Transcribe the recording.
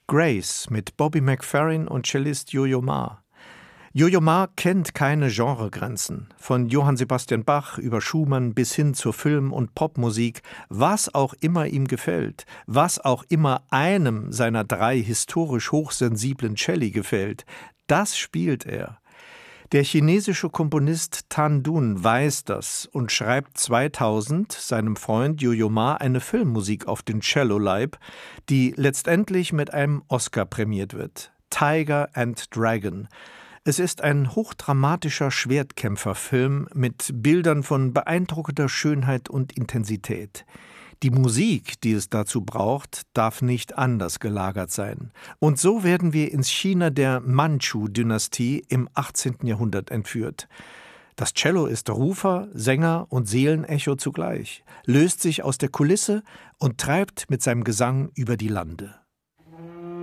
Grace mit Bobby McFerrin und Cellist Yo-Yo Ma. Yo-Yo Ma kennt keine Genregrenzen. Von Johann Sebastian Bach über Schumann bis hin zur Film- und Popmusik, was auch immer ihm gefällt, was auch immer einem seiner 3 historisch hochsensiblen Celli gefällt, das spielt er. Der chinesische Komponist Tan Dun weiß das und schreibt 2000 seinem Freund Yo-Yo Ma eine Filmmusik auf den Cello-Leib, die letztendlich mit einem Oscar prämiert wird. Tiger and Dragon. Es ist ein hochdramatischer Schwertkämpferfilm mit Bildern von beeindruckender Schönheit und Intensität. Die Musik, die es dazu braucht, darf nicht anders gelagert sein. Und so werden wir ins China der Mandschu-Dynastie im 18. Jahrhundert entführt. Das Cello ist Rufer, Sänger und Seelenecho zugleich, löst sich aus der Kulisse und treibt mit seinem Gesang über die Lande.